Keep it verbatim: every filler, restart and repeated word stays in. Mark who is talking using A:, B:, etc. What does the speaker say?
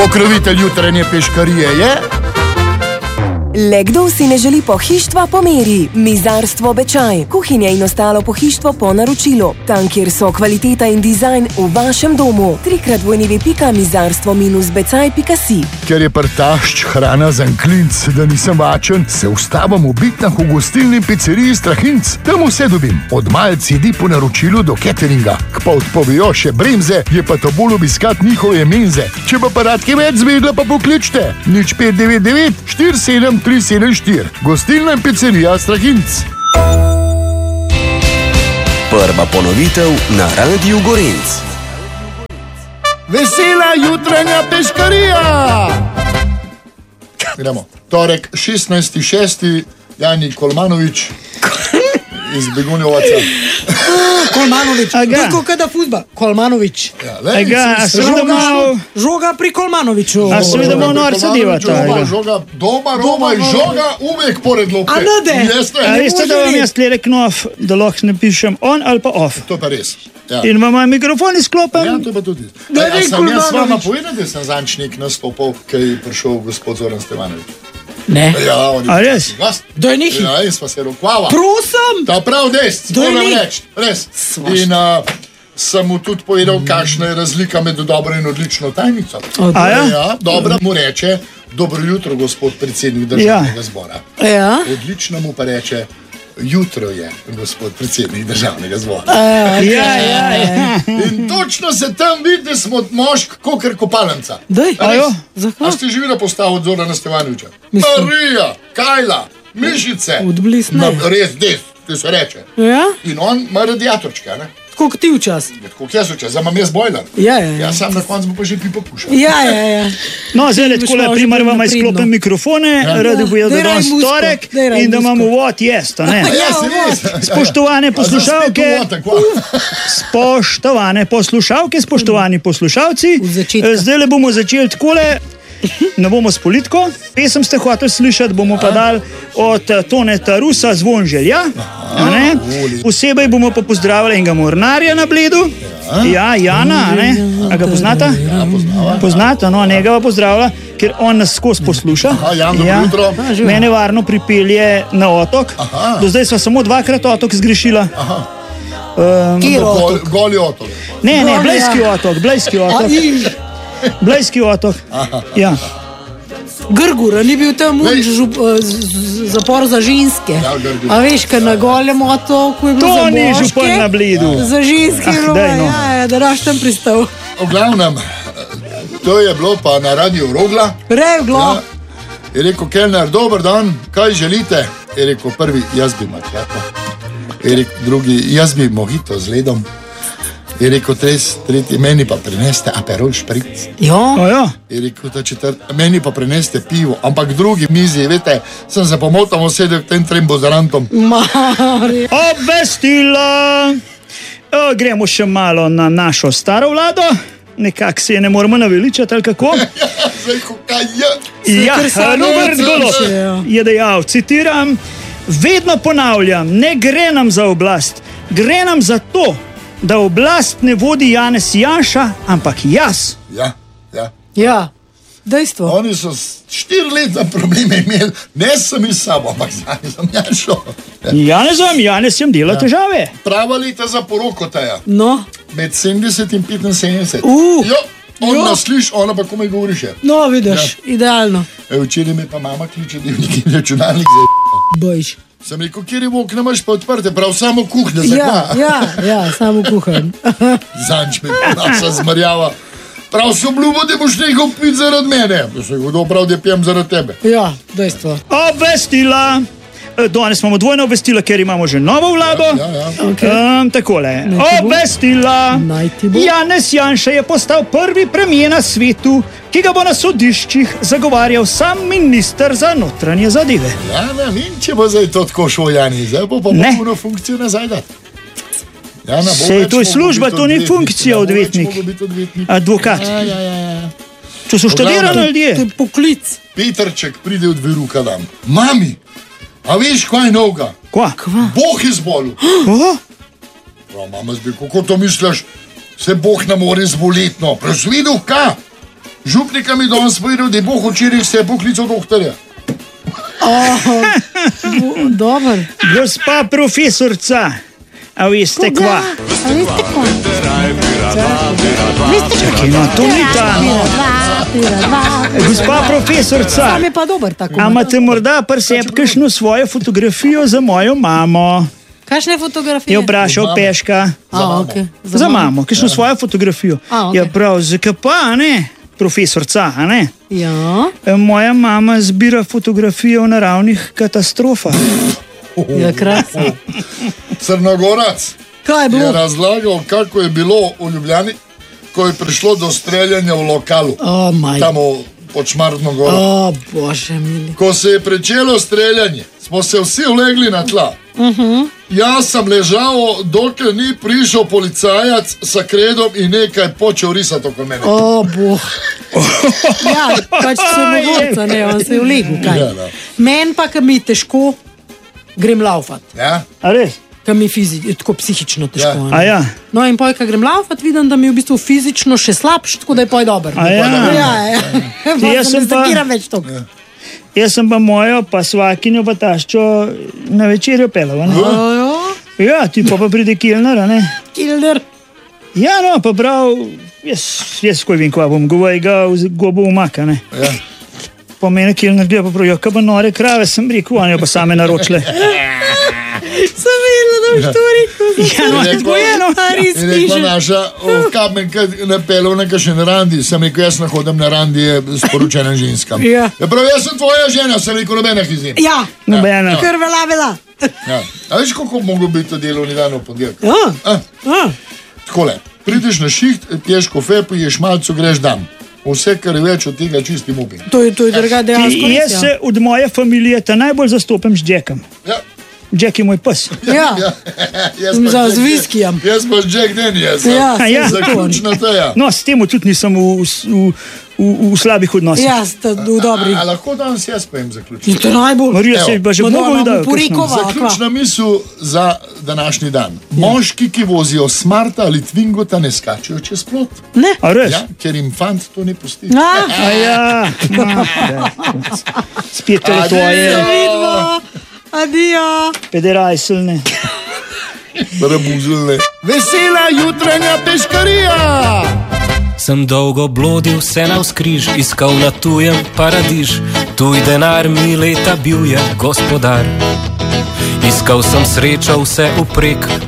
A: Pokrovitelj jutranje peškarije je...
B: Le kdo si ne želi pohištva po meri? Mizarstvo Bečaj. Kuhinja in ostalo pohištvo po naročilu. Tam, kjer so kvaliteta in dizajn v vašem domu. Trikrat vojnivi pika mizarstvo minus becaj pika si.
A: Ker je prtašč hrana za klinc, da nisem vačen, se ustavim v bitnah v gostilni pizzeriji Strahinc. Tam vse dobim. Od malc jedi po naročilu do cateringa. Pa odpovejo še bremze, je pa to bolj obiskat njihove menze. Če pa paradke več zvedla, pa pokličte. Nič pet devet devet štiri sedem tri sedem štiri. Gostilna in pizzerija Strahinc.
C: Prva ponovitev na Radiu Gorenc.
A: Vesela jutranja peškarija! Gremo. Torek, šestnajsti šesti Jani Kolmanovič iz Begunjovaca.
D: Kolmanovič, tako kada fuzba. Kolmanovič.
A: Ja, lej,
E: Ega,
A: si-
E: seveda malo...
D: Žoga pri Kolmanoviču.
E: A seveda malo norca divata.
A: Doma, žoga, doma, Roma in žoga uvek pored lopte.
D: A ne de?
A: Jeste?
E: A veste, da vam
D: može
E: jaz tle reknem off, da lahko ne pišem on ali pa off.
A: To pa res. Ja.
E: In vam je mikrofon
A: Ja,
E: izklopen.
A: to pa tudi.
D: Da,
A: A, a
D: ne,
A: sem jaz
D: Kolmanovič.
A: vama povedal, da sem zančnik nastopil, kaj je prišel gospod Zoran Stevanovič.
D: Ne.
A: Ja, on je
E: A res?
A: gost.
D: Da je nekaj.
A: Ja, in sva se rokvala.
D: Prosim.
A: Ta prav dest,
D: Daj
A: moram
D: mi.
A: reči, res.
D: Svašta.
A: In uh, sem mu tudi povedal, kakšna je razlika med dobro in odlično tajnico.
E: A ja?
A: Ja, dobro mu reče, dobro jutro, gospod predsednik državnega zbora.
D: Ja.
A: Odlično mu pa reče, jutro je, gospod predsednik državnega zbora.
E: Ja, ja, ja.
A: In točno se tam vidi, da smo mošk kokr kopalnica.
D: Daj.
A: A res?
E: Ajo?
D: Zakaj?
A: A ste že videli postavo od Zorana Stevanoviča?
D: Mislim.
A: Marija, Kajla, mišice.
D: Odblis ne.
A: Na, res, des, ti se reče.
D: Ja?
A: In on ima radiatorčke, ne?
D: Tako kot ti včas.
A: Kako jaz včas, zdaj imam jaz bojler.
D: Ja, ja, ja.
A: Ja, sam na koncu bo pa že pipo kušal.
D: Ja, ja, ja.
E: No, zdaj le
D: Boš
E: tako,
D: malo že
E: primer
D: bolj
E: vam
D: napredno.
E: izklopim mikrofone, radi bojo, da
D: Daj raj
E: danes
D: muziko,
E: torek
D: daj raj
E: in da imamo
D: muziko.
E: vod jest, a ne?
A: Ja,
D: Ja,
A: se res.
E: Spoštovane poslušalke,
A: A zdaj spet uvod, tako.
E: spoštovane poslušalke, spoštovani poslušalci,
D: Od začetka.
E: zdaj le bomo začeli takole. Ne bomo s politiko, pesem ste hoteli slišati, bomo pa dali od eh, Toneta Rusa Zvon želja. a ne? Posebej bomo pa pozdravili enega mornarja na Bledu, ja, Jana, a ne? A ga poznata?
A: Ja, poznava.
E: Poznata, no, njega pa pozdravlja, ker on nas skozi posluša.
A: Aha, Jan, dobro jutro.
E: Mene varno pripelje na otok.
A: Aha.
E: Do zdaj sva samo dvakrat otok zgrešila. Um,
D: Kjer
A: Gol,
D: otok?
A: goli otok.
E: ne, ne,
D: Gole,
E: Blejski
D: ja.
E: otok, Blejski
D: A,
E: otok.
D: in
E: Blejski otok. Ja.
D: Grgur, a ni bil tam
A: Lej.
D: un žup, eh, z- z- zapor za ženske.
A: Ja, Grgur.
D: A veš, kaj na golem otoku je bilo
E: To
D: za
E: ni
D: moške,
E: župan na Bledu.
D: Za ženske je
E: Ah,
D: bilo,
E: daj, no.
D: ja, ja, da daš tam pristal.
A: V glavnem, to je bilo pa na radiju Rogla.
D: Revglo.
A: Ja. Je rekel kelner, dober dan, kaj želite? Je rekel prvi, jaz bi mačeto. Je rekel drugi, jaz bi mojito z ledom. Je rekel tres, tretji, meni pa prineste aperol špric.
D: Jo.
E: O, ja.
A: Je rekel ta četrt, meni pa prineste pivo, ampak drugi mizi, veste, sem se pomotamo sedel v tem trembozrantom.
D: Mari.
E: Obvestila. O, gremo še malo na našo staro vlado. Nekako se je ne moramo naveličati, ali kako?
A: Ja, zdaj, ko kaj je?
E: Ja,
D: kar samo
E: Robert
D: piše,
E: Golob
D: ja.
E: je dejal, citiram, vedno ponavljam, ne gre nam za oblast, gre nam za to, da oblast ne vodi Janez Janša, ampak jaz.
A: Ja, ja.
D: Ja, dejstvo.
A: Oni so s- štiri leta probleme imeli, ne sem iz sabo, ampak zdaj sem ja šel.
E: Janezom, Janezem dela težave.
A: Prava leta za poroko taja,
D: No,
A: med sedemdeset in petinsedemdeset.
D: Uh.
A: Jo, on
D: Jo.
A: nas sliši, ona pa komaj govori še.
D: no, vidiš, idealno.
A: E, včeraj me pa mama kliče, da je neki računalnik za
D: Bojiš.
A: Sem rekel, kjer je okna imaš pa odprte, prav samo kuhnja,
D: Ja,
A: zakaj?
D: ja, ja, samo kuham.
A: Zanč me naša zmrjava. Prav so obljubo, da boš nekaj pit zaradi mene. Da se kdo prav, da pijem zaradi tebe.
D: Ja, dejstvo.
E: Obvestila. E, Danes imamo dvojna obvestila, ker imamo že novo vlado.
A: Ja, ja.
D: Okay.
E: Um, takole,
D: Naj ti bo.
E: obvestila.
D: Naj ti bo.
E: Janez Janša je postal prvi premijer na svetu, ki ga bo na sodiščih zagovarjal sam minister za notranje zadeve.
A: Ja, ne vem, če bo zdaj to tako šlo, Jani, zdaj bo pa
E: Ne.
A: polno funkcijo nazaj dati. Ja, ne bo
E: Sej,
A: več
E: to je
A: mogel
E: služba,
A: biti
E: to ni
A: odvetnik,
E: funkcija,
A: ne bo več
E: odvetnik.
A: mogel biti odvetnik.
E: Advokat.
A: Ja, ja, ja, ja.
E: To so študirani
A: glavnem,
D: To
E: ljudje.
D: je poklic.
A: Petrček pride od veruka dam. Mami, a veš, kaj je novega?
E: Kva?
A: Bog je zbolil.
E: Oho,
A: Prav, mama zbi, kako to misliš? Se Bog ne more zboliti, no. Prav si videl, kaj? Župnika mi danes povedal, da bo včeraj se poklical doktorja.
D: Dober.
E: Gospa profesorca, a veste kva?
D: A veste kva?
E: Čakaj, no, to ni ta. Gospa profesorca,
D: Sam je pa dober tako.
E: a imate morda pri sebi kakšno svojo fotografijo za mojo mamo?
D: Kakšne fotografije?
E: Je vprašal Peška.
D: A, okay.
E: Za mamo, kakšno svojo fotografijo.
D: A, okej.
E: Ja, prav, zakaj pa, a ne? Profesorca, a ne?
D: Ja,
E: Moja mama zbira fotografije o naravnih katastrofah.
D: je krasno.
A: Crnogorac
D: Kaj je
A: je
D: bilo?
A: razlagal, kako je bilo v Ljubljani, ko je prišlo do streljanja v lokalu,
D: O, maj.
A: tam v- pod Šmartno goro.
D: O, bože mili.
A: Ko se je pričelo streljanje, smo se vsi ulegli na tla. Uh-huh. Jaz sem ležal, dokler ni prišel policajac s kredom in nekaj počel risati oko mene.
D: O, boh. Ja, pač Črnogorca, ne, on se je vlegel, kaj.
A: Ja, da.
D: Meni pa, ko mi je težko, grem laufat.
A: Ja?
E: A res?
D: Ko mi je fizi, tako psihično težko.
A: Ja.
D: ne.
E: A ja.
D: No in poj, ko grem laufat, vidim, da mi je v bistvu fizično še slabš, tako da je poj dober.
E: A ja.
D: Ja, ja.
E: Jaz sem pa-
D: Zakiram več tok.
E: Jaz sem pa mojo, pa svakinjo, pa taščo na večerjo pelal. a ne?
D: Ojo,
E: Ja, ti pa, pa pride kilner, a ne?
D: Kilder.
E: Ja, no, pa prav, jaz, jaz ko vem, kva bom, govoj ga v gobo umaka, ne?
A: Ja.
E: Po mene kilner gleda, pa prav, ja, kaj pa nore krave, sem rekel, oni jo pa same naročile.
D: Sem videla, da boš to rekel.
E: Ja, no,
A: Je
E: tako je, no.
D: A res
A: In rekla
D: piše.
A: naša, kamenka na pelu na kakšen randi, sem rekel, jaz ne hodim na randi s poročenim ženskam.
D: Ja.
A: Ja, prav, jaz sem tvoja žena, sem rekel, nobenih izjem.
D: Ja,
E: Nobena.
D: kar vela, vela.
A: Ja. A veš, kako bi moglo biti to delovni dan v ponedeljek?
D: Ja,
A: A?
D: ja.
A: Takole, prideš na šiht, piješ kofe, piješ malce, greš dan. Vse, kar je več od tega, čisti mupin.
D: To je, to je druga dejansko.
E: Jaz
D: res,
E: se od moje familije ta najbolj zastopam z Jackom.
A: Ja.
E: Jack je moj pes.
D: Ja.
A: Ja. Jaz
D: Za-
A: pa
D: z
A: Jack-
D: viskijem.
A: Jaz pa z Jack Daniels.
D: Ja,
E: A ja.
A: Zaključna teja.
E: No, s tem tudi nisem v, v, v, v slabih odnosih.
D: Ja, ste v dobrih.
A: A lahko danes jaz pojem
D: In
A: zaključek?
D: to najbolj.
E: Marija se je pa že
D: Madonna,
E: mnogo videla.
D: mu porikova.
A: Zaključna misel za današnji dan. Moški, ki vozijo smarta ali tvingota, ne skačejo čez plot.
D: Ne.
E: A res?
A: Ja, ker jim fant to ne pusti.
D: A,
E: A ja. No, spet to je tvoje,
D: vidimo. Adijo.
E: pederajselne.
A: Rabuzlne. Vesela jutranja peškarija!
F: Sem dolgo blodil vse navzkriž, iskal na tujem paradiž, tuj denar mi leta bil je gospodar. Iskal sem srečo vse uprek,